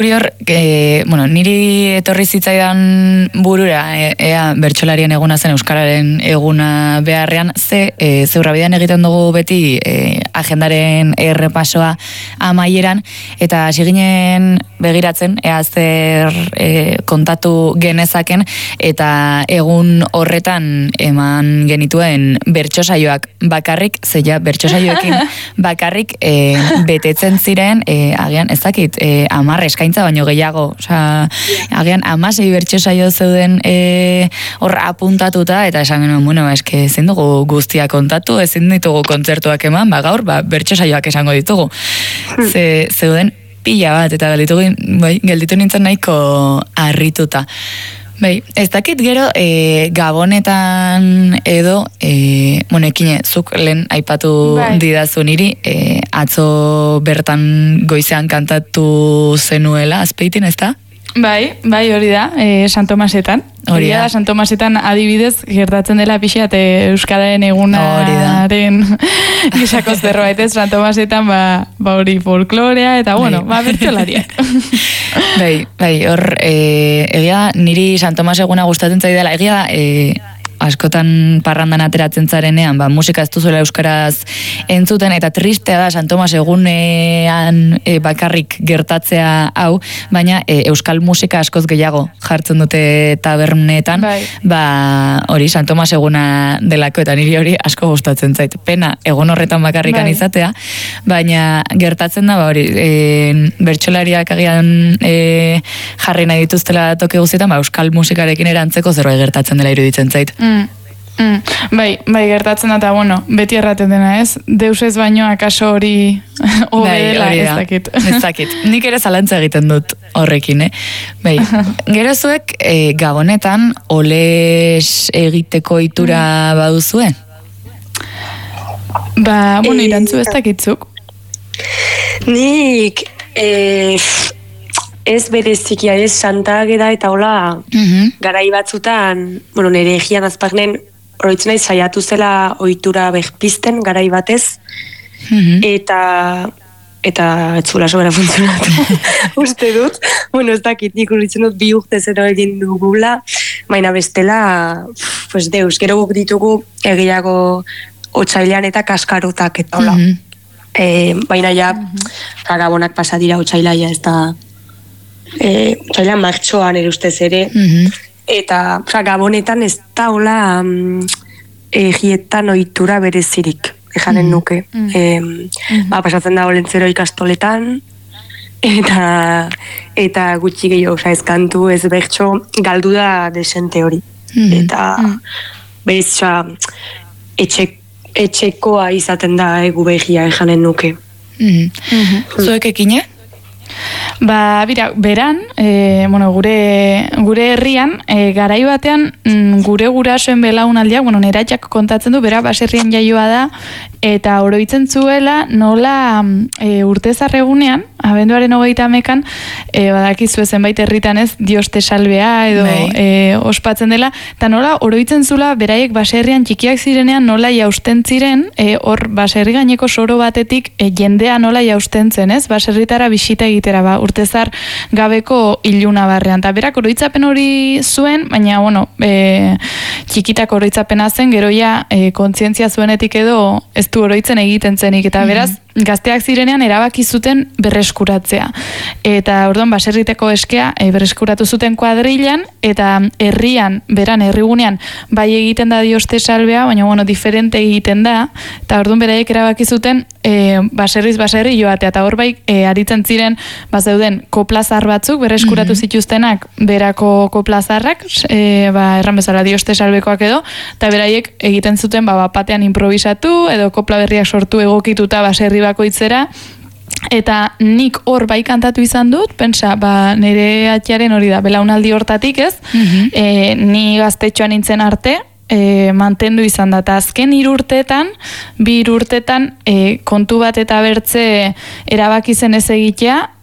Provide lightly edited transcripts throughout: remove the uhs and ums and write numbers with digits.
Niri etorri zitzaidan burura, ea bertsolarien eguna zen euskararen eguna beharrean, zeurra bidean egiten dugu beti agendaren errepasoa amaieran, eta hasi ginen begiratzen, ea zer kontatu genezaken, eta egun horretan eman genituen bertsosaioak bakarrik, zeia bertsosaioekin bakarrik betetzen ziren, agian ez dakit, 10 eskaintza baino gehiago, agian 16 bertsosaio zeuden hor apuntatuta, eta esan genuen, eske ezin dugu guztia kontatu, ezin ditugu kontzertuak eman, gaur bertsosaioak esango ditugu. Zeuden pila bat, eta gelditu nintzen nahiko harrituta. Ez dakit gero, Gabonetan edo, ekine, zuk lehen aipatu didazu niri, atzo bertan goizean kantatu zenuela, Azpeitin, ez da? Bai, hori da, San Tomasetan. Hori da, San Tomasetan adibidez gertatzen dela pixat Euskararen egunaren gisako zerbait, San Tomasetan hori folklorea, eta bertsolariak. Hor, egia niri San Tomas eguna gustatzen zaidala, egia askotan parrandan ateratzen zarenean, musika ez duzuela euskaraz entzuten, eta tristea da San Tomas egunean bakarrik gertatzea hau, baina euskal musika askoz gehiago jartzen dute tabernetan, hori San Tomas eguna delako, eta niri hori asko gustatzen zait. Pena, egun horretan bakarrikan izatea, baina gertatzen da, hori, bertsolariak agian jarri nahi dituztela toki guztietan, euskal musikarekin erantzeko zerbait gertatzen dela iruditzen zait. Bai, gertatzen da, eta beti erraten dena, ez? Deus ez baino akaso hori hobe dela, ez dakit. Ez dakit, nik ere zalantza egiten dut horrekin, Gero zuek, Gabonetan, oles egiteko itura baduzue? Irantzu ez dakitzuk. Nik, ez berezikia, ez Santa Ageda eta hola garai batzutan, nire egian azpagnen oroitzen nahi saiatu zela ohitura berpizten garai batez, eta ez zula sobera funtzionatu uste dut, ez dakit nik uritzen dut 2 urte zero egin dugula, baina bestela deus, gero guk ditugu egiago otsailean eta kaskarotak eta hola, baina ja Gabonak pasa dira otsailaia ez da otsailean martxoan ere ustez ere, eta Gabonetan ez da hola egietan ohitura berezirik, ejanen nuke. Pasatzen da olentzero ikastoletan, eta gutxi gehiago, ez kantu, ez bertso, galdu da desente hori. Eta berez, etxekoa izaten da egu begia, ejanen nuke. Zuek ekine? Beran, gure herrian, garai batean, gure gurasoen belaunaldiak, neratxak kontatzen du, bera baserrien jaioa da, eta oroitzen zuela nola urtezarregunean, abenduaren 30ean, badakizu zenbait herritan ez, Dios te salvea edo ospatzen dela, eta nola oroitzen zula beraiek baserrian txikiak zirenean nola jausten ziren, hor baserri gaineko soro batetik jendea nola jausten zen, ez? Baserritara bisita egitera, urtezar gabeko iluna barrean, eta berak oroitzapen hori zuen, baina, txikitak oroitzapena zen, geroia kontzientzia zuenetik edo ez du oroitzen egiten zenik, eta beraz, gazteak zirenean erabaki zuten berreskuratzea. Eta orduan baserriteko eskea berreskuratu zuten kuadrilan, eta herrian, beran, herrigunean, bai egiten da Dios te salvea, baina, diferente egiten da, eta orduan beraiek erabaki zuten baserriz baserri joatea, eta hor bai aritzen ziren, zeuden koplazar batzuk, berreskuratu zituztenak berako koplazarrak, erran bezala Dios te salvekoak edo, eta beraiek egiten zuten batean improvisatu, edo kopla berriak sortu egokituta baserri bakoitzera, eta nik hor bai kantatu izan dut, pentsa, nire atxaren hori da, belaunaldi hortatik ez, ni gaztetxoan nintzen arte, mantendu izan da, eta azken 2 urteetan kontu bat eta bertze erabaki zen ez egitea,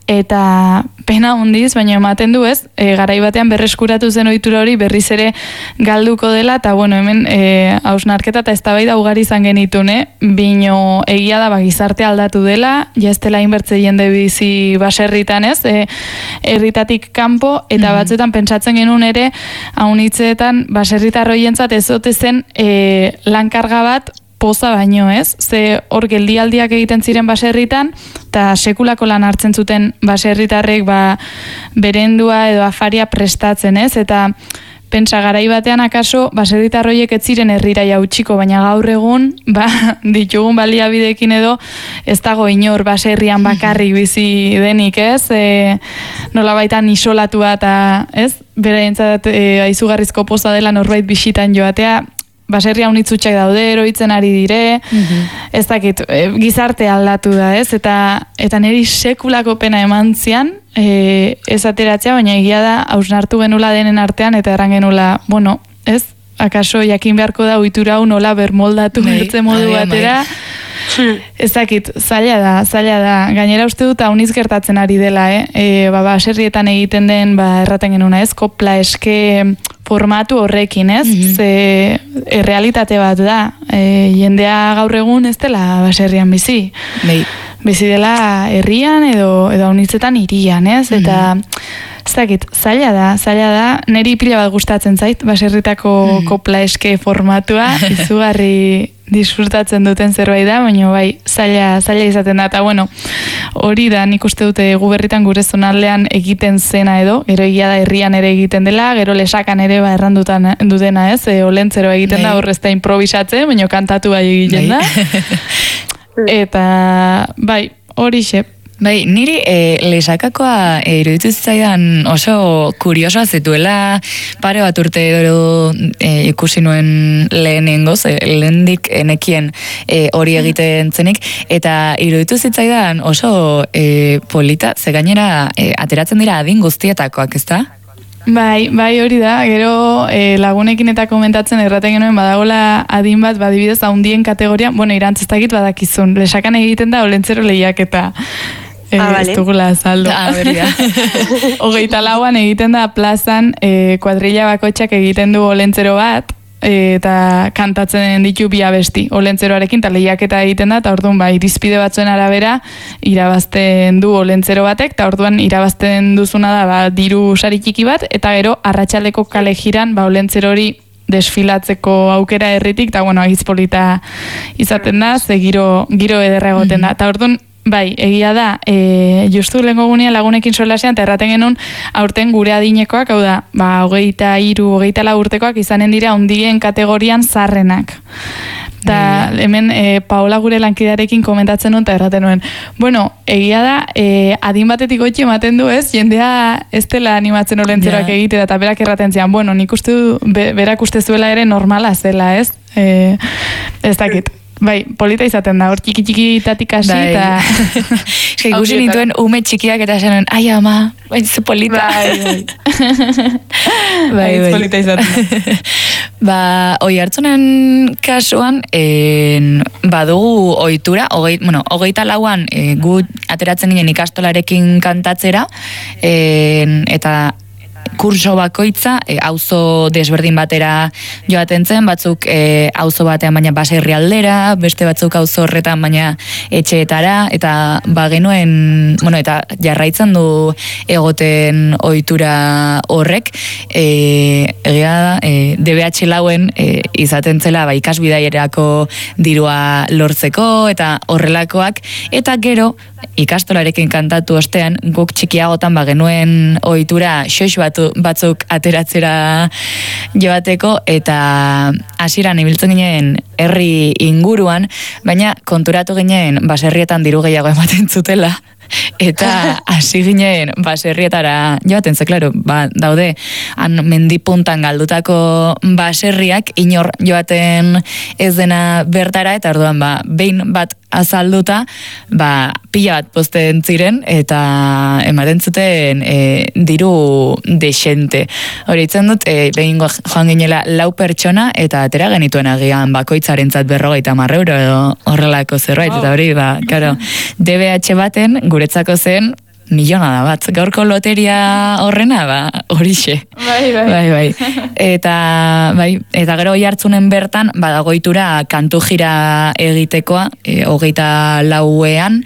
eta pena hundiz, baina ematen du ez, garai batean berreskuratu zen ohitura hori berriz ere galduko dela, eta bueno, hemen hausnarketa eta eztabaida ugari izan genitun, bino egia da gizarte aldatu dela, ja ez dela inbertze jende bizi baserritan ez, herritatik kanpo, eta batzuetan pentsatzen genuen ere, haunitzeetan baserritar hoientzat ez ote zen lankarga bat poza baino, ez? Ze hor geldialdiak egiten ziren baserritan, eta sekulako lan hartzen zuten baserritarrek berendua edo afaria prestatzen, ez? Eta pentsa garai batean akaso baserritarroiek ez ziren herrira jautsiko, baina gaur egun ditugun baliabideekin edo ez dago inor baserrian bakarrik bizi denik, ez? Nolabaitan isolatua eta, ez? Beraientzat aizugarrizko poza dela norbait bisitan joatea, baserria unitzutxak daude, eroitzen ari dire, ez dakit, gizarte aldatu da, ez? Eta niri sekulako pena eman zian, ez ateratzea, baina egia da, hausnartu genula denen artean, eta erran genula, bueno, ez? Akaso jakin beharko da ohitura hau nola bermoldatu bertze modu batera, ez dakit, zaila da. Gainera uste dut hauniz gertatzen ari dela, baserrietan egiten den, erraten genuna, ez? Kopla eske formatu horrekin, ez? Ze errealitate bat da. Jendea gaur egun ez dela baserrian bizi. Bizi dela herrian edo haunitzetan hirian, ez? Eta ez dakit, zaila da, niri pila bat gustatzen zait, baserritako kopla eske formatua, izugarri disfrutatzen duten zerbait da, baina zaila izaten da, eta bueno, hori da, nik uste dute guberritan gure zonaldean egiten zena edo, gero egia da herrian ere egiten dela, gero lesakan ere errandutan dutena, ez? Olentzero egiten da, horrez da improvisatzen, baina kantatu egiten da. Eta, hori xe. Niri lesakakoa iruditu zitzaidan oso kuriosoa zituela pare bat urte edo ikusi nuen lehenengoz, lehendik enekien hori egiten zenik, eta iruditu zitzaidan oso polita, ze gainera ateratzen dira adin guztietakoak, ezta? Bai, hori da, gero lagunekin eta komentatzen erraten genuen badagola adin bat, badibidez haundien kategorian, bueno, irantzestakit badakizun, lesakan egiten da olentzero lehiak eta ez dugula azaldu. Hogeita lauan egiten da plazan kuadrilla bakoitzak egiten du olentzero bat, eta kantatzen ditu bi abesti olentzeroarekin, eta lehiaketa egiten da, eta orduan irizpide batzuen arabera irabazten du olentzero batek, eta orduan irabazten duzuna da diru sari txiki bat, eta gero arratsaldeko kale jiran olentzero hori desfilatzeko aukera herritik, eta bueno, agiz polita izaten da, ze giro ederra egoten da, eta orduan egia da, justu lehenko gunean lagunekin solasean, eta erraten genuen aurten gure adinekoak, hau da, 23-24 urtekoak izanen dira ondien kategorian zarrenak. Eta hemen Paola gure lankidarekin komentatzen nuen, eta erraten nuen, bueno, egia da, adin batetik goitxe ematen du ez, jendea ez dela animatzen olentzeroak egitea, eta berak erraten zian, bueno, nik uste du, berak uste zuela ere normala zela, ez? Ez dakit. Polita izaten da, hor txiki-txiki-tatik hasi, eta... Ikusi nituen ume txikiak eta zenuen, ai ama, zu polita. Polita izaten da. Oi hartzunen kasuan, badugu ohitura, 24an gu ateratzen ginen ikastolarekin kantatzera, eta kurso bakoitza, auzo desberdin batera joaten zen, batzuk auzo batean baina baserri aldera, beste batzuk auzo horretan baina etxeetara, eta genuen, eta jarraitzen du egoten ohitura horrek, egia da, DBH lauen izaten zela ikasbidaierako dirua lortzeko, eta horrelakoak, eta gero, ikastolarekin kantatu ostean, guk txikiagotan genuen ohitura xox batzuk ateratzera joateko, eta hasieran ibiltzen ginen herri inguruan, baina konturatu ginen baserrietan diru gehiago ematen zutela, eta hasi ginen baserrietara joaten, ze klaro, daude han mendipuntan galdutako baserriak inor joaten ez dena bertara, eta orduan behin bat azalduta, pila bat posten ziren, eta ematen zuten diru desente. Hori itzen dut, behin joan ginela 4 pertsona, eta atera genituen agian bakoitzarentzat 50 euro edo horrelako zerbait, eta hori, DBH baten guretzako zen milionada bat. Gaurko loteria horrena, horixe. Bai. Eta gero Oiartzunen bertan, badagoitura kantu jira egitekoa, 24ean,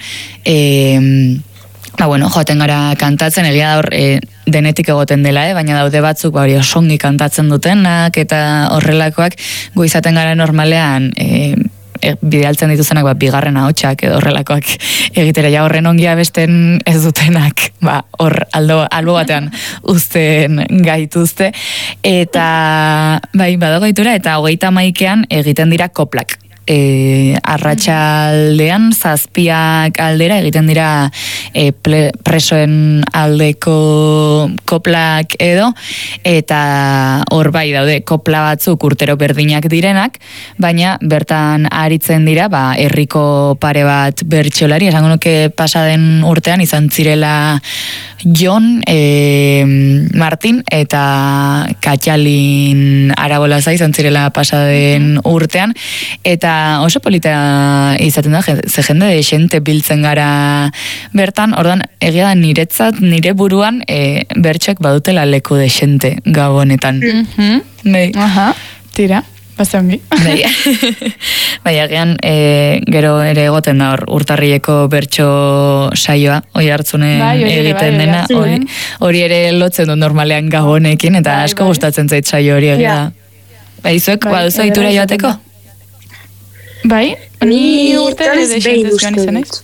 joaten gara kantatzen, egia da hor, denetik egoten dela, baina daude batzuk, hori osongi kantatzen dutenak, eta horrelakoak, gu izaten gara normalean, bidaltzen dituzenak bigarren ahotsak edo horrelakoak egitera ja horren ongia besten ez dutenak hor albo batean uzten gaituzte eta badagoitura eta 31ean egiten dira koplak. Arratsaldean 7 aldera egiten dira presoen aldeko koplak edo eta hor daude kopla batzuk urtero berdinak direnak, baina bertan aritzen dira herriko pare bat bertsolari, esango nuke pasaden urtean izan zirela Jon, Martin eta Katxalin Arabolaza izan zirela pasaden urtean, eta oso polita izaten da, ze jende de xente biltzen gara bertan, ordan egia da niretzat, nire buruan bertxoak badutela leku de xente gabonetan. Aha, tira. Bazongi. Egean, gero ere egoten da urtarrieko bertso saioa, Oiartzunen egiten dena, hori ere lotzen du normalean gabonekin, eta asko gustatzen zait saio hori egia. Zuek, baduzu itura joateko? Bai, ni urte ere desentez joan izan ez.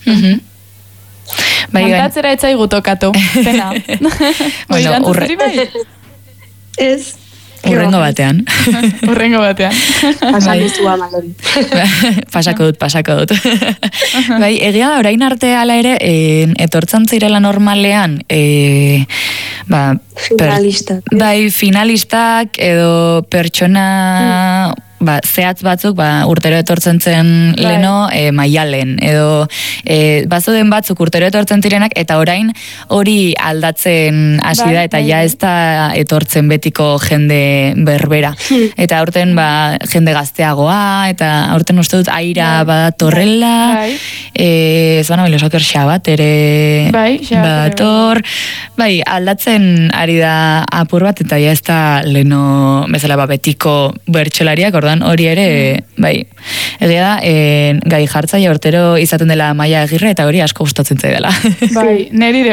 Kantatzera etzai gutokatu, pena. Ez. Urrengo batean. Pasako dut. Egia da, orain arte ala ere, etortzen zirela normalean, finalistak edo pertsona zehatz batzuk urtero etortzen zen leno Maialen edo bazuden batzuk urtero etortzen zirenak eta orain hori aldatzen hasi da eta ja ez da etortzen betiko jende berbera eta aurten jende gazteagoa eta aurten uste dut aira badatorrela Zuana Belosoker Xabat ere badator aldatzen ari da apur bat eta ja ez da leno bezala betiko bertsolariak hori ere, egia da, gai jartzaile urtero izaten dela Maia Agirre eta hori asko gustatzen zaidala. Nerire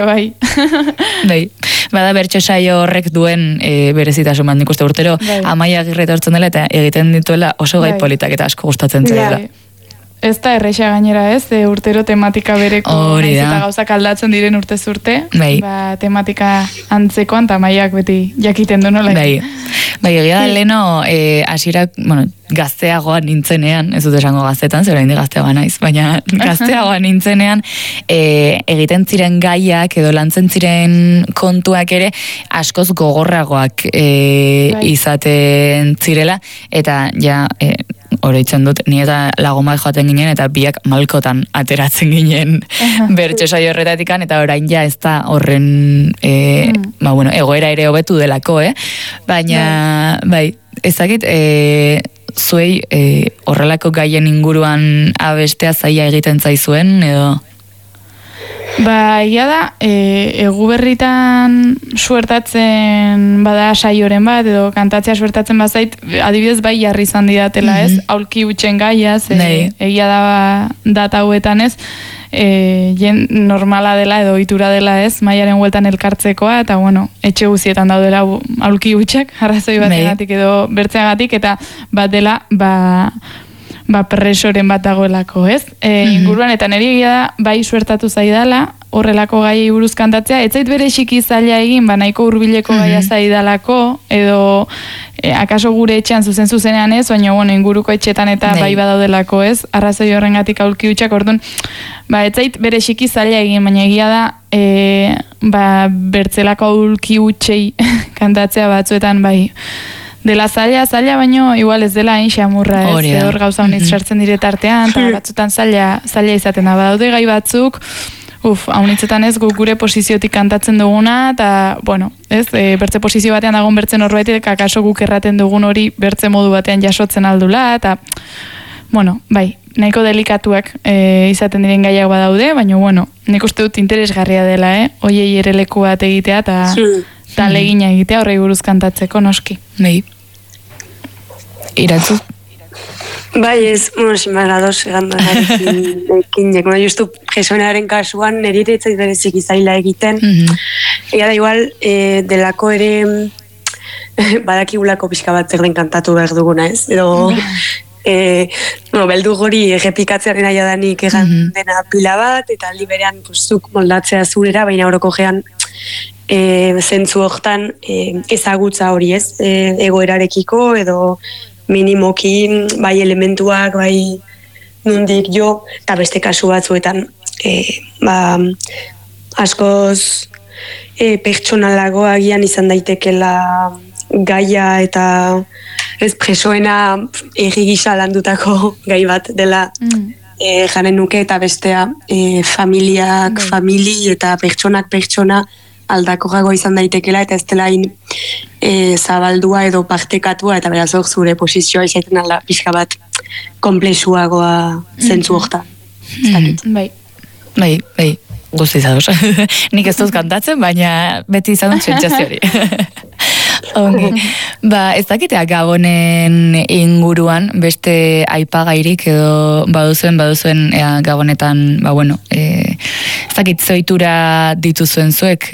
Bada bertso saio horrek duen berezitasun bat nik uste urtero Maia Agirre etortzen dela eta egiten dituela oso gai politak eta asko gustatzen zaidala. Ez da erreixa gainera ez, urtero tematika bereko eta gauzak aldatzen diren urtez urte, tematika antzekoan eta Maiak beti jakiten du nola. Egia da leno hasiera, gazteagoa nintzenean, ez dut esango gaztetan, zer oraindik gazteagoa naiz, baina gazteagoa nintzenean egiten ziren gaiak edo lantzen ziren kontuak ere askoz gogorragoak izaten zirela eta ja oroitzen dut, ni eta lagumak joaten ginen eta biak malkotan ateratzen ginen bertso saio horretatikan eta orain ja ez da horren egoera ere hobetu delako, baina ezakit zuei horrelako gaien inguruan abestea zaila egiten zaizuen edo? Egia da, Eguberritan suertatzen bada saioren bat, edo kantatzea suertatzen bazait, adibidez jarri izan didatela ez, aulki utxen gaiaz, egia da data hauetan ez, normala dela edo ohitura dela ez, Maiaren hueltan elkartzekoa, eta etxe guzietan daudela aulki utxak, arrazoi bategatik edo bertzeagatik, eta bat dela, presoren bat dagoelako, ez? Inguruan, eta niri egia da, suertatu zaidala, horrelako gai buruz kantatzea, ez zait bere xiki zaila egin, nahiko hurbileko gaia zaidalako, edo akaso gure etxean zuzenean ez, baina inguruko etxetan eta badaudelako ez, arrazoi horrengatik aulki hutsak, orduan, ez zait bere xiki zaila egin, baina egia da, bertzelako aulki hutxei kantatzea batzuetan, dela zaila, baino igual ez dela hain xamurra ez, hor gauza honitz sartzen diretartean, eta batzutan zaila izaten da, badaude gai batzuk, haunitzetan ez gure posiziotik kantatzen duguna, eta, bertze posizio batean dagoen bertze norbaitek, akaso guk erraten dugun hori bertze modu batean jasotzen aldula, eta, nahiko delikatuak izaten diren gaiak badaude, baina bueno, nik uste dut interesgarria dela, hoiei ere leku bat egitea eta legina egitea horrei buruz kantatzeko noski. Nei. Irantzu? Bai, ez, simalados egandan ekin, justu jesuenaren kasuan neriretzait berezik izaila egiten. Ega da igual, delako ere badakigulako pixka bat zer den kantatu behar duguna, ez? Edo, beldu gori errepikatzearen aia danik egan dena pila bat, eta aldi berean zuk moldatzea zurera, baina horoko gean zentzu hortan ezagutza hori, ez? Egoerarekiko edo minimoki, bai elementuak, bai nundik jo, eta beste kasu batzuetan askoz pertsonalago agian izan daitekela gaia eta ez presoena gisa landutako gai bat dela janen nuke, eta bestea familiak famili eta pertsonak pertsona aldakorago izan daitekela, eta ez dela zabaldua edo partekatua, eta beraz hor zure posizioa izaiten alda pixka bat komplexuagoa zentzu hortan. Bai, guzti zadoz. Nik ez dut kantatzen, baina beti izan dut sentsazio hori. Ongi. Ez dakitea Gabonen inguruan beste aipagairik edo baduzuen Gabonetan, ez dakit zoitura dituzuen zuek,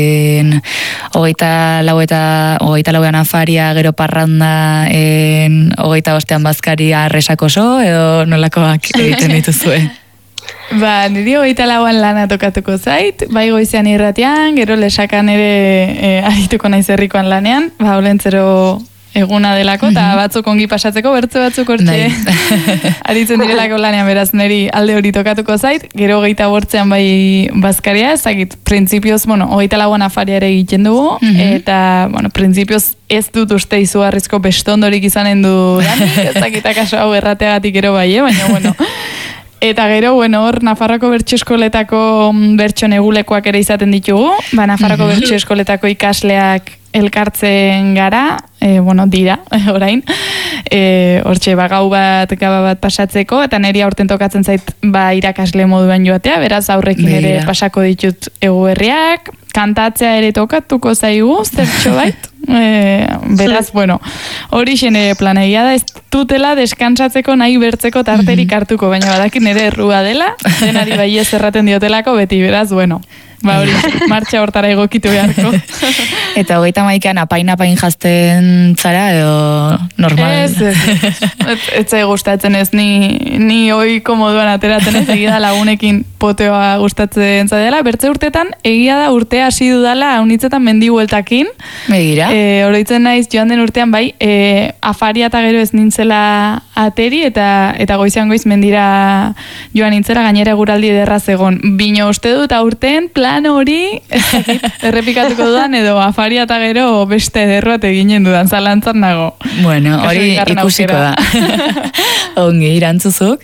24 afaria, gero parranda, 25 bazkaria arresakoso, edo nolakoak egiten dituzuen? Niri 24an lana tokatuko zait, bai goizean irratian, gero lesakan ere arituko naiz herrikoan lanean, olentzero eguna delako, eta batzuk ongi pasatzeko, bertze batzuk hortxe aritzen direlako lanean, beraz niri alde hori tokatuko zait, gero 25an bai bazkaria, ezagit, printzipioz, 24an afaria ere egiten dugu, eta, printzipioz ez dut uste izugarrizko bestondorik izanen du danik, ezagit akaso hau errateagatik gero bai, baina, eta gero, hor Nafarroko bertso eskoletako bertso negulekoak ere izaten ditugu, Nafarroko bertso eskoletako ikasleak elkartzen gara, dira, orain, hortxe gau bat, gaba bat pasatzeko, eta niri aurten tokatzen zait irakasle moduan joatea, beraz aurrekin ere pasako ditut eguberriak, kantatzea ere tokatuko zaigu, zertxo bait, beraz, hori xene planegia da, ez dutela deskantsatzeko nahi bertzeko tarterik hartuko, baina badakin nire errua dela, denari bai ez erraten diotelako beti, beraz, hori, martxa hortara egokitu beharko. Eta 31an apain jazten zara, edo normal? Ez zai gustatzen ez, ni oiko moduan ateratzen ez, egia da lagunekin poteoa gustatzen zadela, bertze urtetan, egia da urtea hasi dudala, haunitzetan mendi bueltakin. Begira. Oroitzen naiz, joan den urtean bai, afaria eta gero ez nintzela ateri, eta goizean goiz mendira joan nintzela, gainera eguraldi ederraz egon. Bino uste dut aurten, plan hori, errepikatuko dudan, edo afaria eta gero beste ederroat eginen dudan, zalantzan nago. Hori ikusiko da. Ongi, irantzuzuk?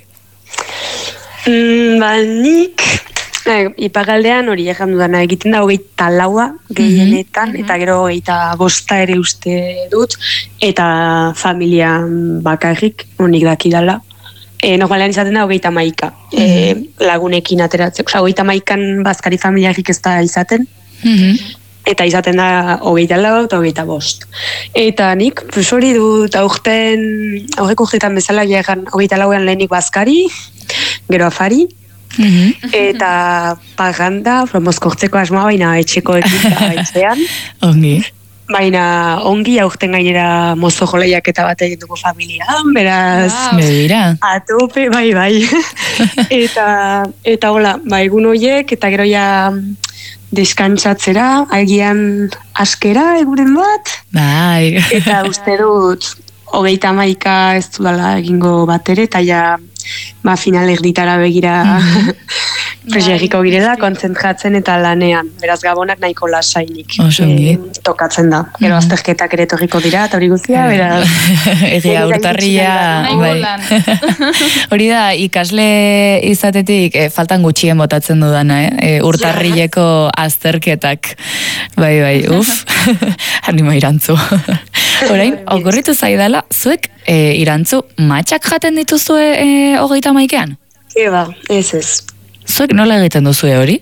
Nik, ipagaldean hori egan dudana egiten da 24 gehienetan, eta gero 25 ere uste dut, eta familia bakarrik, honik dakidala. Normalean izaten da 31 lagunekin ateratzeko. 31an bazkari familiarik ez da izaten, eta izaten da 24 eta 25. Eta nik, hori dut aurreko urtetan bezala egan 24an lehenik bazkari, gero afari, eta parranda, mozkortzeko asmoa, baina etxekoekin da etxean. Ongi. Baina ongi aurten gainera mozo joleiak eta bat egin dugu familian, beraz atope, bai. Eta hola, egun horiek, eta gero ja deskantzatzera, agian askera eguren bat. Bai. Eta uste dut, 31 ez dudala egingo bat ere, eta ja finaler ditara begira preserriko girela, kontzentratzen eta lanean. Beraz Gabonak nahiko lasainik tokatzen da. Gero azterketak ere torriko dira, eta hori guztia, beraz. Egia, urtarria. Hori da, ikasle izatetik faltan gutxien botatzen dudana, urtarrileko azterketak. Bai, animo irantzu. Orain, okurritu zaidala, zuek irantzu matxak jaten dituzue 31ean? Eba, ez. Zuek nola egiten duzue hori?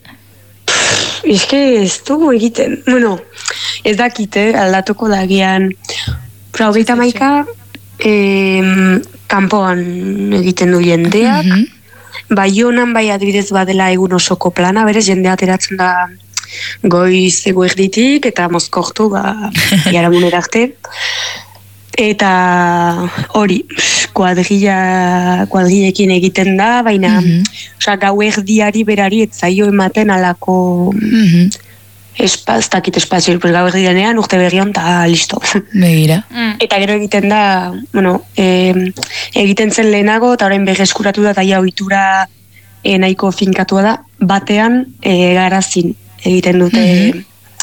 Ez dugu egiten. Bueno, ez dakite, aldatuko dagian. 31 kanpoan egiten du jendeak. Baionan bai adibidez badela egun osoko plana, berez jendea ateratzen da goiz eguerditik eta mozkortu jaramunera arte. Eta hori, kuadrillekin egiten da, baina gauerdiari berari ez zaio ematen alako espazio, gauerdianean urte berrion eta listo. Begira. Eta gero egiten da, egiten zen lehenago, eta orain berreskuratu da, eta ohitura nahiko finkatua da, batean garazin egiten dute,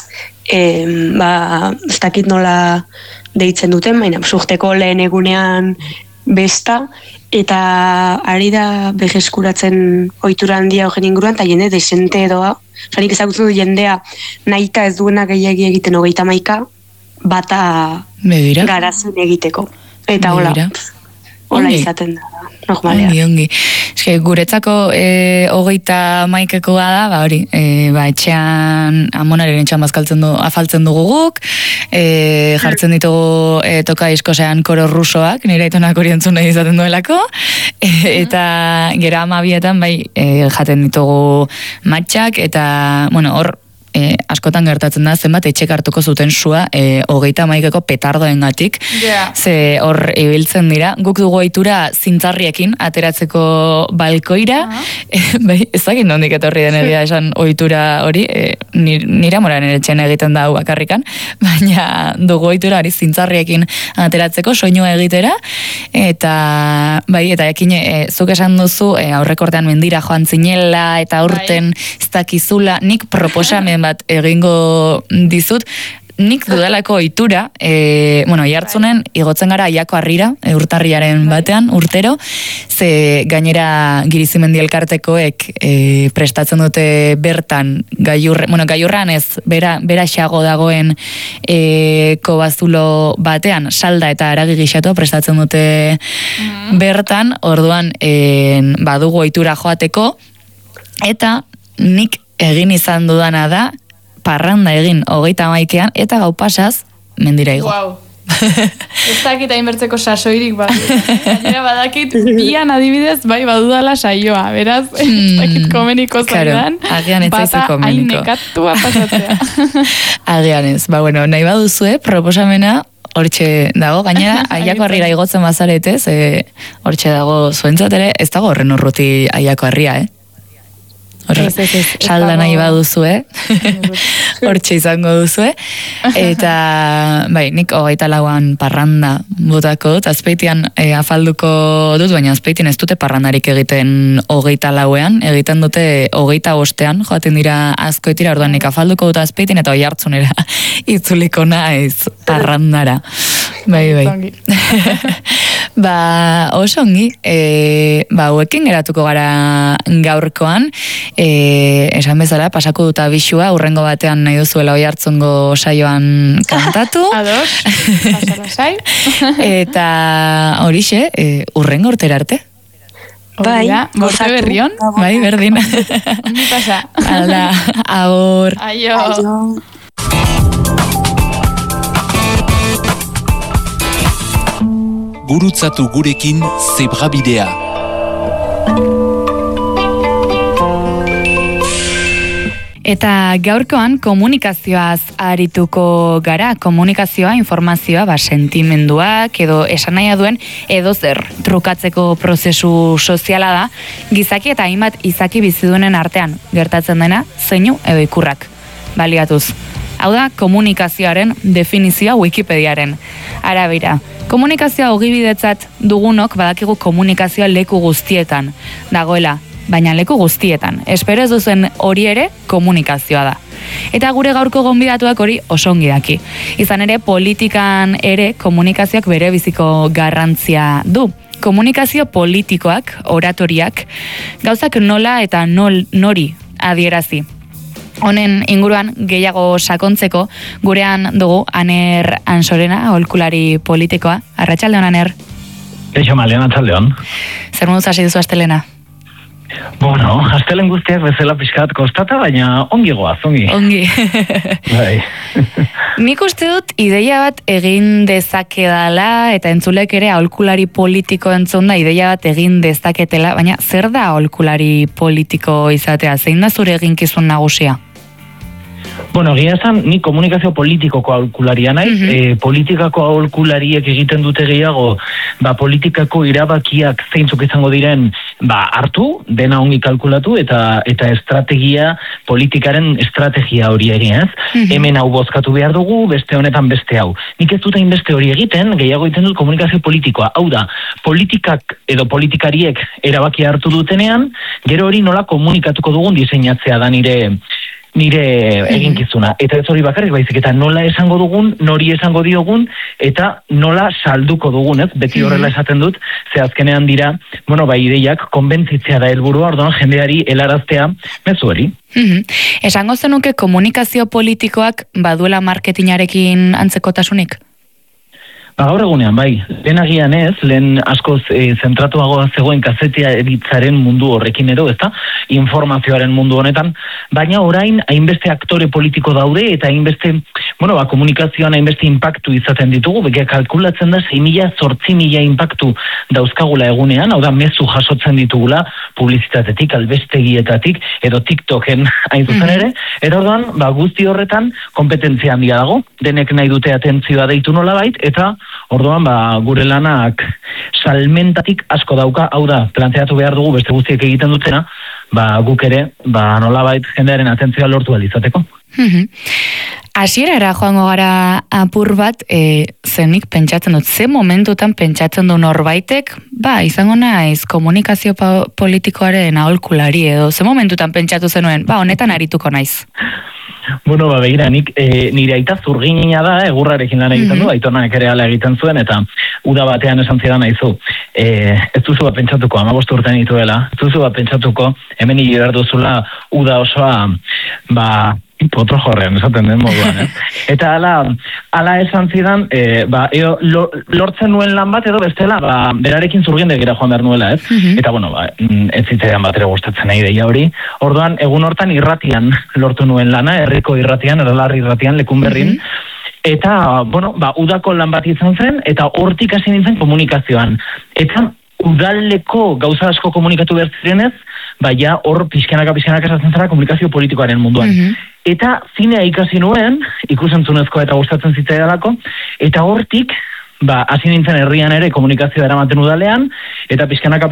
ez dakit nola deitzen duten, baina urteko lehen egunean besta, eta ari da berreskuratzen ohitura handia horren inguruan, eta jende desente edoa. Zanik ezagutzen du jendea nahita ez duena gehiagi egiten 31 bata garazin egiteko. Eta hola izaten da, normalean. Ongi. Eske, guretzako 31ekoa da, hori, etxean amonaren etxean afaltzen dugu guk, jartzen ditugu toka diskosean koro rusoak, nire aitonak hori entzun nahi izaten duelako, eta gero 12etan jaten ditugu matxak, eta, hor, askotan gertatzen da, zenbat etxek hartuko zuten sua 31eko petardoengatik, ze hor ibiltzen dira. Guk dugu ohitura zintzarriekin ateratzeko balkoira, ezagin nondik etorri den egia esan ohitura hori, nire moraren etxen egiten da hau bakarrikan, baina dugu ohitura hori zintzarriekin ateratzeko soinua egitera, eta ekin zuk esan duzu aurrekortean mendira joan zinela, eta aurten ez dakizula, nik proposamen bat egingo dizut, nik dudalako ohitura, jartzunen igotzen gara Aiako Harrira, urtarriaren batean, urtero, ze gainera Girizimendi elkartekoek prestatzen dute bertan, gailurran ez, bera xago dagoen kobazulo batean, salda eta aragi gixatu prestatzen dute bertan, orduan badugu ohitura joateko, eta nik egin izan dudana da, parranda egin 31ean, eta gau pasaz, mendira igo. Wow. Ez dakit hainbertzeko sasoirik gainera badakit, bian adibidez, badudala saioa, beraz, ez dakit komeniko zaidan, bata hain nekatua pasatzea. Agian ez, nahi baduzue, proposamena, hortxe dago, gainera, Aiako Harrira igotzen bazaretez, hortxe dago zuentzat ere, ez dago horren urruti Aiako Harria, salda nahi baduzue, hortxe izango duzue, eta nik 24an parranda botako dut, azpeitian afalduko dut, baina azpeitian ez dute parrandarik egiten 24ean, egiten dute 25ean, joaten dira azkoetira, orduan nik afalduko dut azpeitian, eta Oiartzunera itzuliko naiz parrandara. Bai. Oso ongi, huekin geratuko gara gaurkoan, esan bezala, pasako dut abixua, urrengo batean nahi duzuela Oiartzungo saioan kantatu. Ados, pasala sai. Eta horixe, urrengo urtera arte. Bai, borte berrion. Bai, berdin. Ondi pasa. Hala, agur. Aio. Gurutzatu gurekin Zebrabidea. Eta gaurkoan komunikazioaz arituko gara, komunikazioa, informazioa, sentimenduak edo esanahia duen edo zer trukatzeko prozesu soziala da, gizaki eta hainbat izaki bizidunen artean gertatzen dena, zeinu edo ikurrak baliatuz. Hau da, komunikazioaren definizioa Wikipediaren arabera. Komunikazioa ogibidetzat dugunok badakigu komunikazioa leku guztietan dagoela, baina leku guztietan. Espero ez duzen hori ere komunikazioa da. Eta gure gaurko gonbidatuak hori oso ongi daki. Izan ere, politikan ere komunikazioak bere biziko garrantzia du. Komunikazio politikoak, oratoriak, gauzak nola eta nori adierazi. Honen inguruan gehiago sakontzeko gurean dugu Aner Ansorena, aholkulari politikoa. Arratsaldeon, Aner. Eixo malean, arratsaldeon. Zer moduz hasi duzu astelena? Bueno, astelen guztiak bezala pixkat kostata, baina ongi goaz, ongi. Ongi. Bai. Nik uste dut ideia bat egin dezakedala, eta entzulek ere aholkulari politiko entzun da, ideia bat egin dezaketela, baina zer da aholkulari politiko izatea? Zein da zure eginkizun nagusia? Bueno, egia esan, ni komunikazio politikoko aholkularia naiz, politikako aholkulariek egiten dute gehiago, politikako irabakiak zeintzuk izango diren, hartu, dena ongi kalkulatu, eta estrategia, politikaren estrategia hori egin, ez? Hemen hau bozkatu behar dugu, beste honetan beste hau. Nik ez dut beste hori egiten, gehiago egiten dut komunikazio politikoa. Hau da, politikak edo politikariek erabakia hartu dutenean, gero hori nola komunikatuko dugun diseinatzea da nire eginkizuna. Eta ez hori bakarrik baizik, eta nola esango dugun, nori esango diogun, eta nola salduko dugun, ez? Beti horrela esaten dut, ze azkenean dira, ideiak konbentzitzea da helburua, orduan jendeari helaraztea mezu hori. Esango zenuke komunikazio politikoak baduela marketingarekin antzekotasunik? Gaur egunean, bai, lehen agian ez, lehen askoz zentratuagoa zegoen kazetia editzaren mundu horrekin edo, ezta? Informazioaren mundu honetan, baina orain hainbeste aktore politiko daude eta hainbeste, komunikazioan hainbeste impactu izaten ditugu, beke kalkulatzen da 6.000-8.000 impactu dauzkagula egunean, hau da mezu jasotzen ditugula publizitatetik, albestegietatik, edo TikToken hain zuzen ere, eta orduan, guzti horretan kompetentzia handia dago, denek nahi dute atentzioa deitu nolabait, eta orduan, gure lanak salmentatik asko dauka, hau da, planteatu behar dugu beste guztiek egiten dutena, guk ere, nolabait jendearen atentzioa lortu alizateko. Hasierara joango gara apur bat, zenik pentsatzen dut, ze momentutan pentsatzen du norbaitek, izango naiz komunikazio politikoaren aholkulari edo, ze momentutan pentsatu zenuen, honetan arituko naiz? Begira, nik nire aita zurginina da, egurrarekin lan egiten du, aitonak ere ala egiten zuen, eta uda batean esan zidan aizu. Ez duzu bat pentsatuko, 15 urtean dituela, ez duzu bat pentsatuko, hemen hile behar duzula uda osoa, potro jorrean, esaten den moduan, Eta ala esan zidan, lortzen nuen lan bat edo bestela, berarekin zurgindegira joan behar nuela, ez? Eta, ez zitzaidan bat ere gustatzen ideia hori. Orduan, egun hortan irratian lortu nuen lana, herriko irratian, eralarri irratian, lekun berrin, eta, udako lan bat izan zen, eta hortik hasi nintzen komunikazioan. Eta udaleko gauza asko komunikatu behar zirenez, hor pixkanaka esatzen zara komunikazio politikoaren munduan. Eta zinea ikasi nuen, ikusentzunezkoa eta gustatzen zitzaidalako, eta hortik, hasi nintzen herrian ere komunikazioa eramaten udalean, eta pixkanaka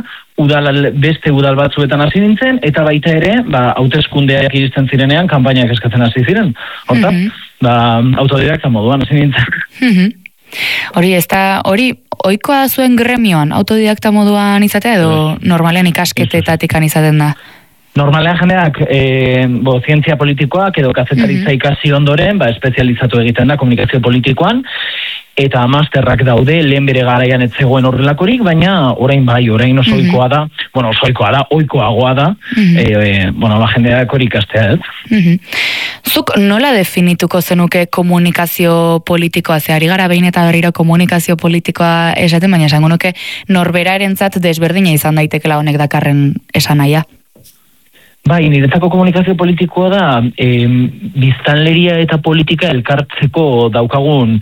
beste udal batzuetan hasi nintzen, eta baita ere, hauteskundeak iristen zirenean, kanpainak eskatzen hasi ziren. Hortaz, autodidakta moduan hasi nintzen. Hori, ohikoa zuen gremioan, autodidakta moduan izatea edo normalean ikasketetatik izaten da? Normalean jendeak zientzia politikoak edo kazetaritza ikasi ondoren, espezializatu egiten da komunikazio politikoan, eta masterrak daude, lehen bere garaian ez zegoen horrelakorik, baina orain oso ohikoagoa da, jendeak hori ikastea, ez? Zuk nola definituko zenuke komunikazio politikoa, ari gara behin eta berriro komunikazio politikoa esaten, baina esango nuke norberarentzat desberdina izan daitekela honek dakarren esanahia? Niretzako komunikazio politikoa da biztanleria eta politika elkartzeko daukagun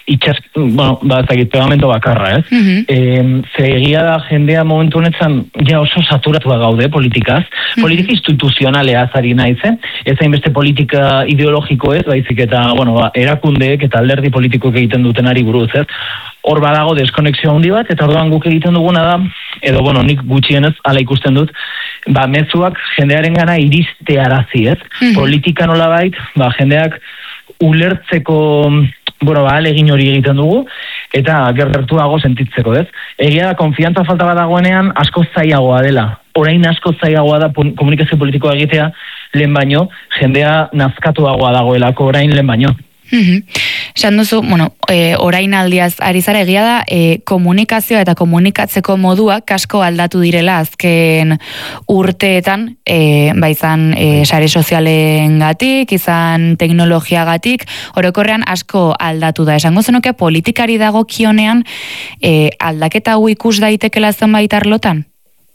pegamento bakarra, ez? Ze egia da jendea momentu honetan oso saturatua gaude politikaz, politika instituzionaleaz ari naiz, ez hainbeste politika ideologiko ez, baizik eta erakundeek eta alderdi politikoek egiten dutenari buruz, ez? Hor badago deskonexio handi bat, eta orduan guk egiten duguna da, edo nik gutxienez ala ikusten dut, mezuak jendearen gana iristearazi, ez? Politika nolabait, jendeak ulertzeko, alegin hori egiten dugu, eta gertuago sentitzeko, ez? Egia da, konfiantza falta bat dagoenean, asko zailagoa dela. Orain asko zailagoa da komunikazio politikoa egitea lehen baino, jendea nazkatuagoa dagoelako orain lehen baino. Esan duzu, orain aldiaz ari zara egia da, komunikazioa eta komunikatzeko moduak asko aldatu direla azken urteetan, izan sare sozialengatik, izan teknologiagatik, orokorrean asko aldatu da. Esango zenuke politikari dagokionean aldaketa hau ikus daitekela zenbait arlotan?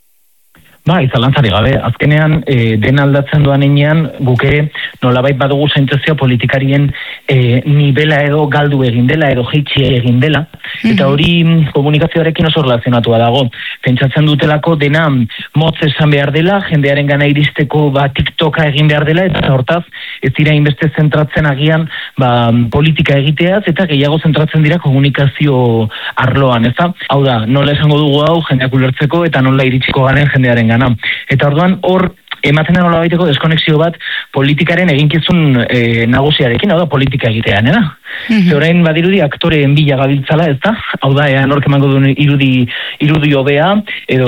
Zalantzari gabe, azkenean den aldatzen doan enean guk ere nolabait badugu sentsazioa politikarien nivela edo galdu egin dela edo jeitsi egin dela, eta hori komunikazioarekin oso relazionatua dago. Pentsatzen dutelako dena motz esan behar dela, jendearen gana iristeko TikToka egin behar dela, eta hortaz ez dira inbeste zentratzen agian politika egiteaz, eta gehiago zentratzen dira komunikazio arloan, ez da? Hau da, nola esango dugu hau jendeak ulertzeko eta nola iritsiko garen jendearen gana. Eta orduan hor ematen da nola baiteko deskonexio bat politikaren eginkizun nagusiarekin, hau da politika egitean, Orain badirudi aktoreen bila gabiltzala, ez da? Hau da, ea nork emango duen irudi hobea, edo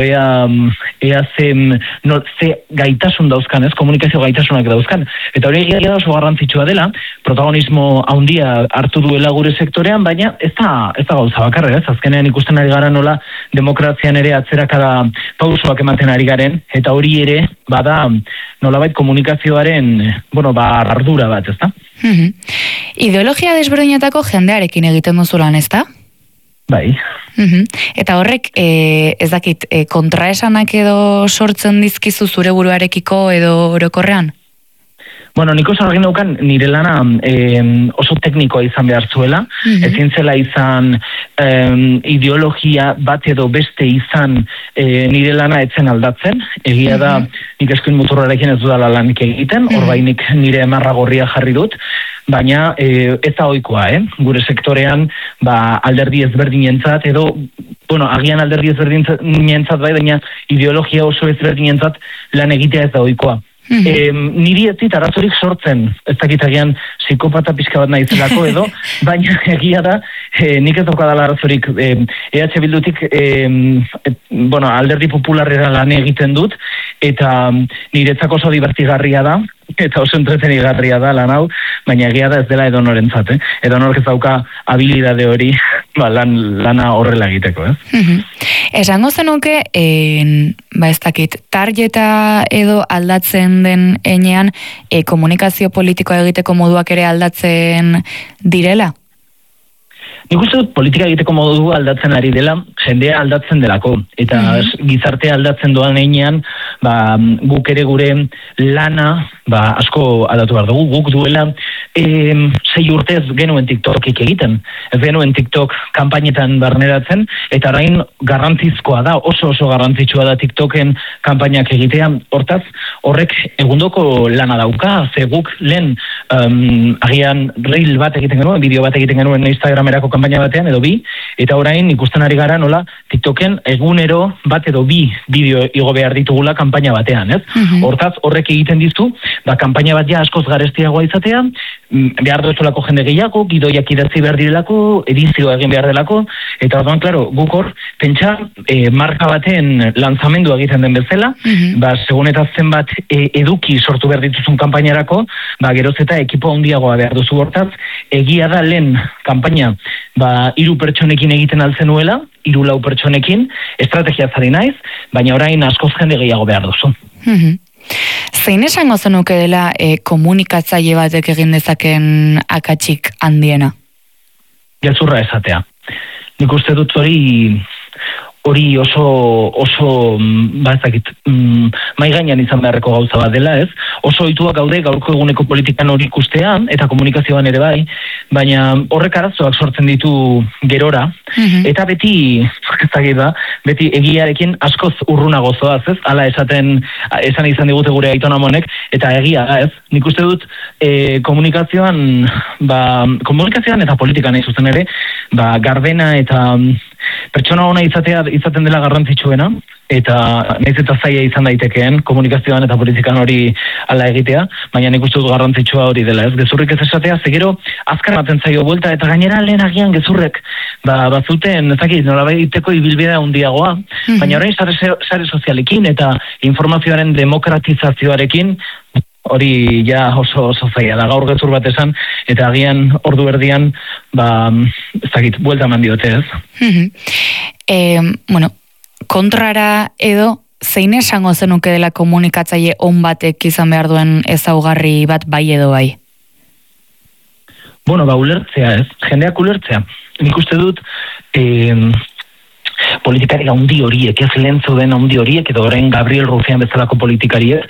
ea ze gaitasun dauzkan, ez? Komunikazio gaitasunak dauzkan. Eta hori egia da oso garrantzitsua dela, protagonismo handia hartu duela gure sektorean, baina ez da gauza bakarra, ez? Azkenean ikusten ari gara nola demokrazian ere atzerakada pausoak ematen ari garen, eta hori ere bada nolabait komunikazioaren ardura bat, ez da? Ideologia desberdinetako jendearekin egiten duzu lan, ez da? Bai. Eta horrek, ez dakit, kontraesanak edo sortzen dizkizu zure buruarekiko edo orokorrean? Nik oso argi daukan nire lana oso teknikoa izan behar zuela, ezin zela izan ideologia bat edo beste izan nire lana etzen aldatzen, egia da nik eskuin muturrarekin ez dudala lanik egiten, orbainik nire emarra gorria jarri dut, baina ez da ohikoa, gure sektorean alderdi ezberdinentzat edo, agian alderdi ezberdinentzat bai, baina ideologia oso ezberdinentzat lan egitea ez da ohikoa. Niri ez dit arazorik sortzen, ez dakit agian psikopata pixka bat nahi zelako edo, baina egia da, nik ez daukadala arazorik EH Bildutik alderdi popularrera lan egiten dut, eta niretzako oso divertigarria da, eta oso entretenigarria da lan hau, baina egia da ez dela edonorentzat, edonork ez dauka habilidade hori lana horrela egiteko, Esango zenuke, ez dakit, targeta edo aldatzen den enean komunikazio politikoa egiteko moduak ere aldatzen direla? Nik uste dut politika egiteko modu aldatzen ari dela, jendea aldatzen delako, eta gizartea aldatzen doan einean, guk ere gure lana asko aldatu behar dugu, guk duela 6 urte ez genuen TikTokik egiten, ez genuen TikTok kanpainetan barneratzen, eta orain garrantzizkoa da, oso garrantzitsua da TikToken kanpainak egitea, hortaz, horrek egundoko lana dauka, ze guk lehen agian reel bat egiten genuen, bideo bat egiten genuen Instagramerako kanpaina batean edo bi, eta orain ikusten ari gara nola TikToken egunero bat edo bi bideo igo behar ditugula kanpaina batean, ez? Hortaz, horrek egiten dizu, kanpaina bat ja askoz garestiagoa izatea, behar dutxolako jende gehiago, gidoiak idatzi behar direlako, edizioa egin behar delako, eta orduan, klaro, guk hor, pentsa, marka baten lanzamendu egiten den bezala, segun eta zenbat eduki sortu behar dituzun kanpainarako, geroz eta ekipo handiagoa behar duzu hortaz, egia da lehen kanpaina 3 pertsonekin egiten altzen nuela, 3-4 pertsonekin, estrategia zari naiz, baina orain askoz jende gehiago behar duzu. Zein esango zenuke dela komunikatzaile batek egin dezaken akatsik handiena? Gezurra esatea. Nik uste dut hori oso mai gainean izan beharreko gauza bat dela, ez? Oso ohituak gaude gaurko eguneko politikan hori ikustean eta komunikazioan ere bai, baina horrek arazoak sortzen ditu gerora, eta beti egiarekin askoz urruna gozoaz, ez? Hala esan izan digute gure aiton amonek, eta egia da, ez? Nik uste dut komunikazioan eta politikan nahi zuzen ere, gardena eta pertsona ona izaten dela garrantzitsuena, eta nahiz eta zaila izan daitekeen komunikazioan eta politikan hori ala egitea, baina nik uste dut garrantzitsua hori dela, ez? Gezurrik ez esatea, zegero azkar baten zaio buelta, eta gainera lehen agian gezurrek bazuten, ezakit, nolabaiteko ibilbidea handiagoa, baina orain sare sozialekin eta informazioaren demokratizazioarekin hori ja oso zaila da, gaur gezur bat esan, eta agian ordu erdian, ez dakit, buelta eman diote ez. Bueno, kontrara edo, zein esango zenuke dela komunikatzaile on batek izan behar duen ezaugarri bat bai edo bai? Bueno, ulertzea ez, jendeak ulertzea. Nik uste dut, politikari handi horiek, ez lentzu den handi horiek, edo orain Gabriel Rufián bezalako politikariek,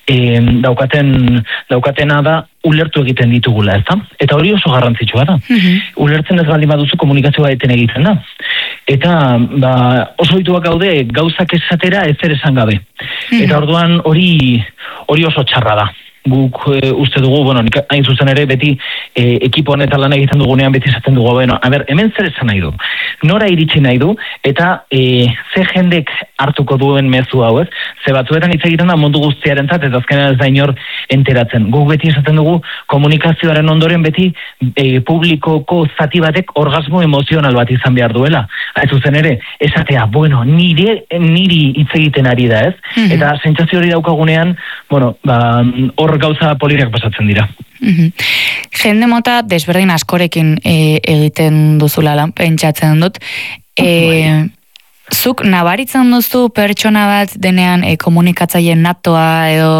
daukatena da ulertu egiten ditugula, ez da? Eta hori oso garrantzitsua da. Ulertzen ez baldin baduzu komunikazioa eten egiten da. Eta oso ohituak gaude gauzak esatera ezer esan gabe. Eta orduan hori oso txarra da. Guk uste dugu, bueno, hain zuzen ere beti ekipo honetan lan egiten dugunean beti esaten dugu, bueno, hemen zer esan nahi du, nora iritsi nahi du, eta ze jendek hartuko duen mezu hau ez, ze batzuetan hitz egiten da mundu guztiarentzat, eta azkenean ez da inor enteratzen. Guk beti esaten dugu komunikazioaren ondoren beti publikoko zati batek orgasmo emozional bat izan behar duela. Hain zuzen ere, esatea, bueno, niri hitz egiten ari da ez, eta sentsazio hori daukagunean, bueno, hor gauza polirak pasatzen dira. Jende mota desberdin askorekin egiten duzula lan, pentsatzen dut. Zuk nabaritzen duzu pertsona bat denean komunikatzaile natoa edo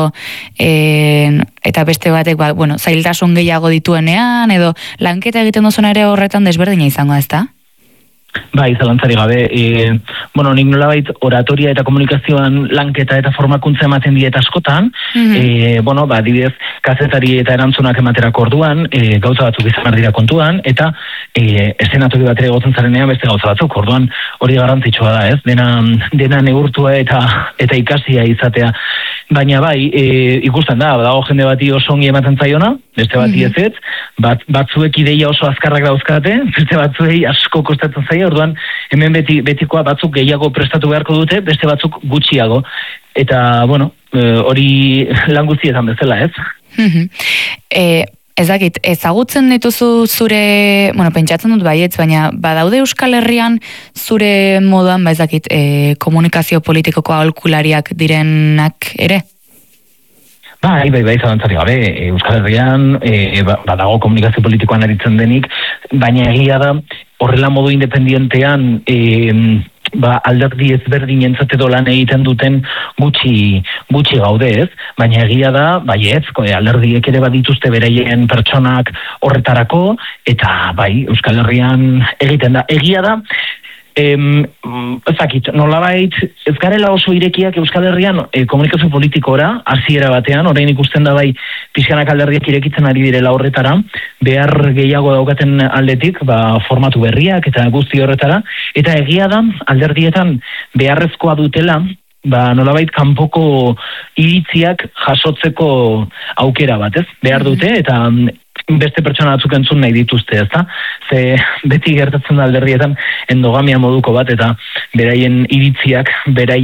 eta beste batek zailtasun gehiago dituenean edo lanketa egiten duzuna ere horretan desberdina izango ez da? Bai, zalantzari gabe. Bueno, nik nolabait oratoria eta komunikazioan lanketa eta formakuntza ematen diet askotan, bueno, adibidez, kazetari eta erantzunak ematerako orduan, gauza batzuk izan behar dira kontuan, eta eszenatoki batera egotzen zarenean beste gauza batzuk, orduan hori garrantzitsua da, ez? Dena neurtua eta ikasia izatea. Baina bai, ikusten da, dago jende bati oso ongi ematen zaiona, beste bati ez, batzuek ideia oso azkarrak dauzkate, beste batzuei asko kostatzen zaio, orduan hemen betikoa batzuk gehiago prestatu beharko dute, beste batzuk gutxiago. Eta, bueno, hori lan guztietan bezala, ez? Ez dakit, ezagutzen dituzu zure, pentsatzen dut baietz, baina badaude Euskal Herrian zure moduan, ez dakit, komunikazio politikoko aholkulariak direnak ere? Bai, zalantzari gabe, Euskal Herrian badago komunikazio politikoan aritzen denik, baina egia da, horrela modu independientean alderdi ezberdin entzat edo lan egiten duten gutxi gaude ez, baina egia da, baietz, alderdiek ere badituzte beraien pertsonak horretarako, eta bai, Euskal Herrian egiten da. Egia da, ezakit, nolabait, ez garela oso irekiak Euskal Herrian komunikazio politikora, hasiera batean, orain ikusten da bai, pixkanak alderdiak irekitzen ari direla horretara, behar gehiago daukaten aldetik, formatu berriak eta guzti horretara, eta egia da, alderdietan beharrezkoa dutela, nolabait kanpoko iritziak jasotzeko aukera bat, ez? Behar dute, eta beste pertsona batzuk entzun nahi dituzte, ezta? Ze beti gertatzen da alderdietan endogamia moduko bat, eta beraien iritziak,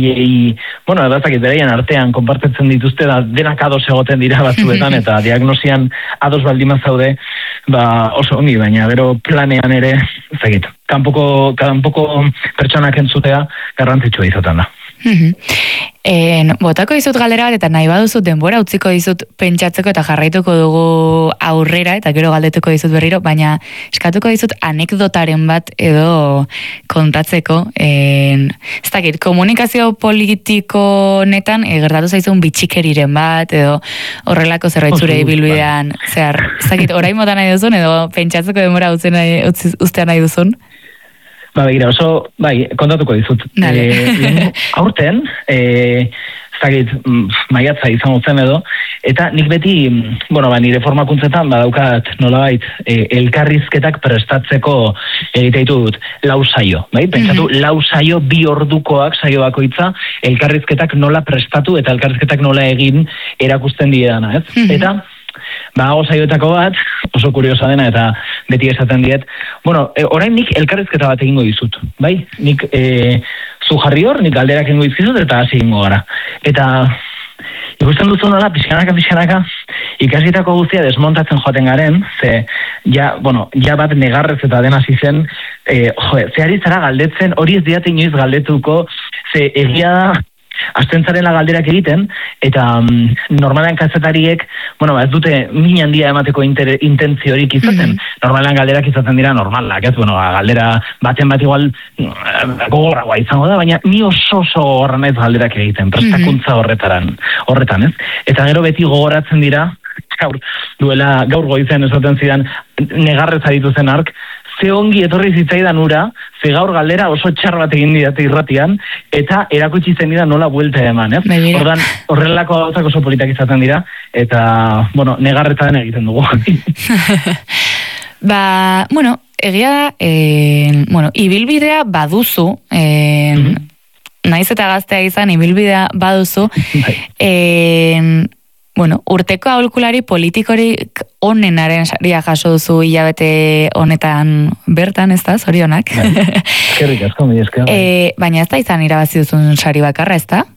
beraien artean konpartitzen dituzte, denak ados egoten dira batzuetan, eta diagnosian ados baldima zaude, oso ongi, baina gero planean ere, ezagit, kanpoko pertsonak entzutea garrantzitsua izaten da. Botako dizut galdera bat eta nahi baduzut denbora utziko dizut pentsatzeko eta jarraituko dugu aurrera eta gero galdetuko dizut berriro, baina eskatuko dizut anekdotaren bat edo kontatzeko. Ez dakit, komunikazio politiko netan gertatu zaizun bitxikeriren bat edo horrelako zerbait zure ibilbidean, ez dakit, orain mota nahi duzun edo pentsatzeko denbora uztea nahi duzun? Begira, oso, kontatuko dizut. Aurten, zagit, maiatza izango zen edo, eta nik beti, nire formakuntzetan, badaukat, nolabait, elkarrizketak prestatzeko egiteitu dut, lau saio, pentsatu, lau saio, 2 ordukoak saio bakoitza, elkarrizketak nola prestatu eta elkarrizketak nola egin erakusten diedana, ez? Eta, saioetako bat, oso kuriosa dena, eta beti esaten diet, orain nik elkarrizketa bat egingo dizut, bai? Nik zu jarri hor, nik galderak egingo dizkizut, eta hasi egingo gara. Eta ikusten duzu nola, pixkanaka, ikasitako guztia desmontatzen joaten garen, ze, ja bat negarrez eta den hasi zen, ze ari zara galdetzen, hori ez diate inoiz galdetuko, ze egia da, astentzarela galderak egiten, eta normalean kazetariek, ez dute min handia emateko intentziorik izaten. Normalean galderak izaten dira normalak, galdera baten bat igual gogorragoa izango da, baina ni oso gogorra naiz galderak egiten, prestakuntza horretan, ez? Eta gero beti gogoratzen dira, gaur goizean esaten zidan, negarrez aritu zen ark, ze ongi etorri zitzaidan ura, ze gaur galdera oso txar bat egin didate irratian, eta erakutsi zen dira nola buelta eman, ez? Ordan, horrelako gauzak oso politak izaten dira, eta, negarretan egiten dugu. Egia da, ibilbidea baduzu, naiz eta gaztea izan, ibilbidea baduzu, urteko aholkulari politikorik onenaren saria jaso duzu hilabete honetan bertan, ez da, zorionak? Eskerrik asko, mi esker. Baina ez da izan irabazi duzun sari bakarra, ez da?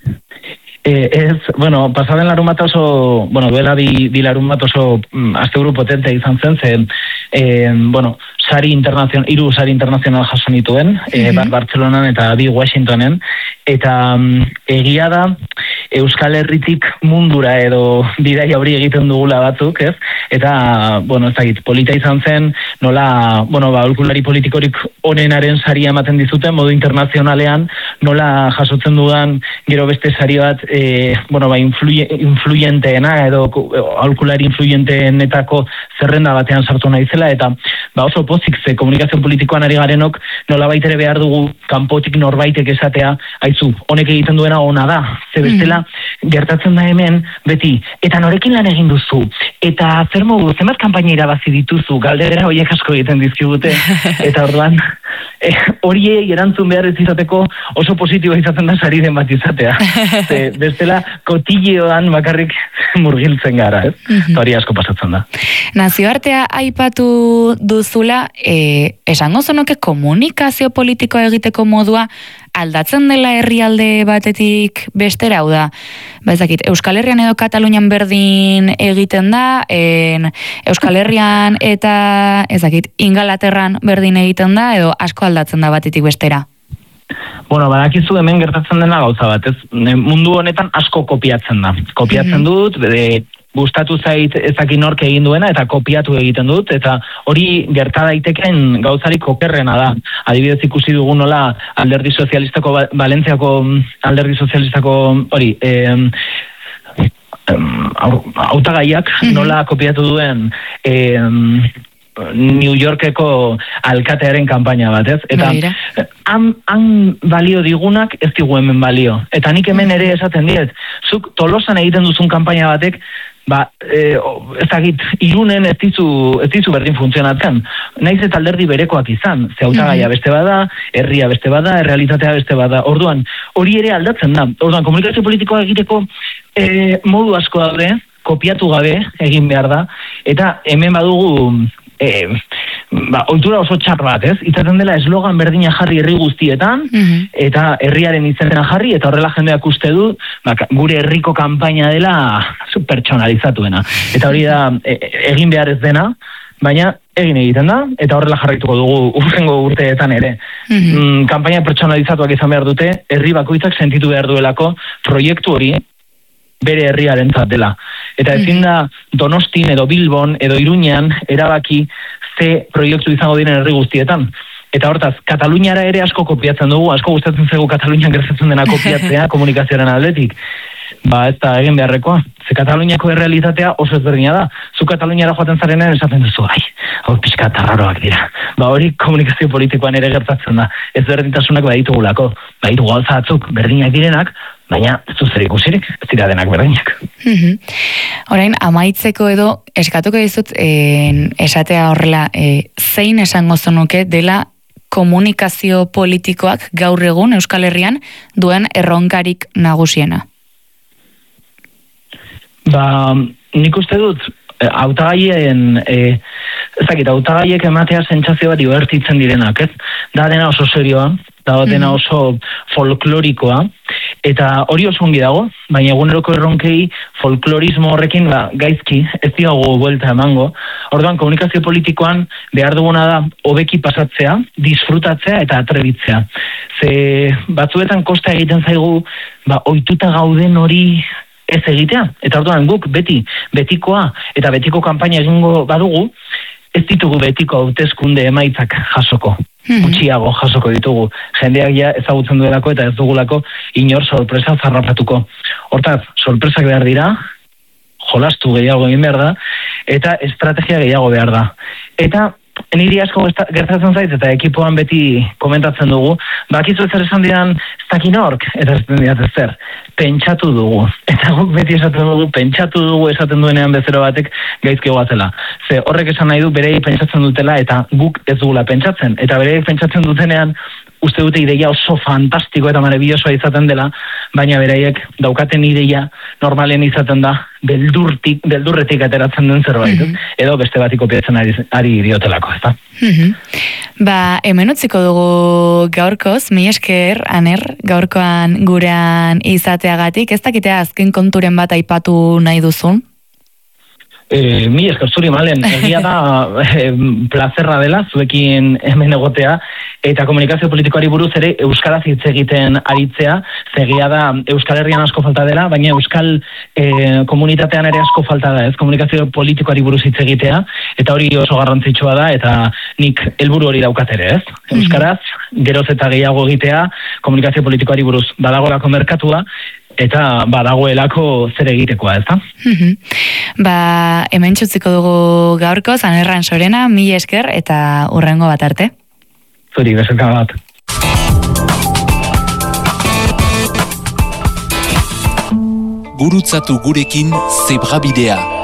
Pasaden larun bat oso, duela bi larun bat oso asteburu potentea izan zen, hiru sari internazional jaso nituen, bat Bartzelonan eta bi Washingtonen, eta egia da Euskal Herritik mundura edo bidaia hori egiten dugula batzuk, ez? Eta, ez dakit, polita izan zen, nola, aholkulari politikorik onenaren saria ematen dizuten, modu internazionalean, nola jasotzen dudan, gero beste sari bat, influyenteena, edo aholkulari influyenteenetako zerrenda batean sartu naizela, eta oso pozik ze komunikazio politikoan ari garenok, nola baitere behar dugu kanpotik norbaitek esatea, aizu, honek egiten duena ona da, ze bestela, gertatzen da hemen, beti, eta norekin lan egin duzu, eta zer modu, zenbat kanpaina irabazi dituzu, galdera horiek asko egiten dizkigute, eta orduan, horiei erantzun behar ez izateko oso positiboa izaten da sari den bat izatea. Bestela, kotilleoan bakarrik murgiltzen gara, ez? Eta hori asko pasatzen da. Nazioartea aipatu duzula, esango zonoke komunikazio politikoa egiteko modua aldatzen dela herrialde batetik bestera, hau da, ezakit, Euskal Herrian edo Katalunian berdin egiten da, Euskal Herrian eta, ezakit, Ingalaterran berdin egiten da, edo asko aldatzen da batetik bestera? Badakizu hemen gertatzen dena gauza bat, ez? Mundu honetan asko kopiatzen da. Kopiatzen dut, gustatu zait ezakin nork egin duena eta kopiatu egiten dut, eta hori gerta daiteken gauzarik okerrena da. Adibidez ikusi dugu nola alderdi sozialistako, Valentziako alderdi sozialistako hori, hautagaiak nola kopiatu duen New Yorkeko alkatearen kanpaina bat, ez? Eta han balio digunak ez digu hemen balio. Eta nik hemen ere esaten diet, zuk Tolosan egiten duzun kanpaina batek, ezagit, Irunen ez dizu berdin funtzionatzen. Naiz eta alderdi berekoak izan, ze hautagaia beste bada, herria beste bada, errealitatea beste bada. Orduan, hori ere aldatzen da. Orduan, komunikazio politikoa egiteko modu asko daude, kopiatu gabe egin behar da, eta hemen badugu ohitura oso txar bat, ez? Itzaten dela eslogan berdina jarri herri guztietan, eta herriaren izena jarri, eta horrela jendeak uste du, gure herriko kanpaina dela pertsonalizatuena. Eta hori da, egin behar ez dena, baina egin egiten da, eta horrela jarraituko dugu urrengo urteetan ere. Kanpaina pertsonalizatuak izan behar dute, herri bakoitzak sentitu behar duelako proiektu hori, bere herriarentzat dela. Eta ezin da Donostin edo Bilbon edo Iruñean erabaki ze proiektu izango diren herri guztietan. Eta hortaz, Kataluniara ere asko kopiatzen dugu, asko gustatzen zaigu Katalunian gertatzen dena kopiatzea komunikazioaren aldetik. Ez da egin beharrekoa. Ze Kataluniako errealitatea oso ezberdina da. Zu Kataluniara joaten zarenean esaten duzu, hau pixka tarraroak dira. Hori komunikazio politikoan ere gertatzen da. Ezberdintasunak baditugulako. Baditugu gauza batzuk berdinak direnak, baina ez du zer ikusirik, ez dira denak berdinak. Orain, amaitzeko edo eskatuko dizut esatea horrela, zein esango zonuke dela komunikazio politikoak gaur egun Euskal Herrian duen erronkarik nagusiena? Nik uste dut hautagaien hautagaiek ematea sentsazio bat divertitzen direnak, ez? Da dena oso serioa, da dena oso folklorikoa, Eta hori oso ongi dago, baina eguneroko erronkei folklorismo horrekin gaizki ez diogu buelta emango. Orduan komunikazio politikoan behar duguna da hobeki pasatzea, disfrutatzea eta atrebitzea. Ze batzuetan kosta egiten zaigu ohituta gauden hori ez egitea. Eta orduan guk betikoa eta betiko kanpaina egingo badugu, ez ditugu betiko hauteskunde emaitzak jasoko. Gutxiago jasoko ditugu. Jendeak ja ezagutzen duelako eta ez dugulako inor sorpresa zarrapatuko. Hortaz, sorpresak behar dira, jolastu gehiago egin behar da, eta estrategia gehiago behar da. Eta niri asko gertatzen zait, eta ekipoan beti komentatzen dugu, bakizu ezer esan didan ez dakin hork, eta ez diat ezer, pentsatu dugu. Eta guk beti esaten dugu, pentsatu dugu esaten duenean bezero batek gaizki goazela. Ze horrek esan nahi du, berei pentsatzen dutela, eta guk ez dugula pentsatzen. Eta berei pentsatzen dutenean, uste dute ideia oso fantastiko eta maravillosoa izaten dela, baina beraiek daukaten ideia normalen izaten da beldurretik ateratzen den zerbait, edo beste bati kopiatzen ari diotelako, ezta? Hemen utziko dugu gaurkoz, mi esker, Aner, gaurkoan gurean izateagatik, ez dakitea azken konturen bat aipatu nahi duzun? Mi esker zuri malen, egia da plazerra dela zuekin hemen egotea, eta komunikazio politikoari buruz ere euskaraz hitz egiten aritzea, zegia da Euskal Herrian asko falta dela, baina euskal komunitatean ere asko falta da, ez komunikazio politikoari buruz hitz egitea, eta hori oso garrantzitsua da, eta nik helburu hori daukat ere, ez? Euskaraz, geroz eta gehiago egitea, komunikazio politikoari buruz badagolako merkatua, eta badagoelako zer egitekoa, ezta? Hemen txutziko dugu gaurko, Aner Sorena, mila esker, eta hurrengo bat arte. Zuri, beserka bat. Gurutzatu gurekin Zebrabidea.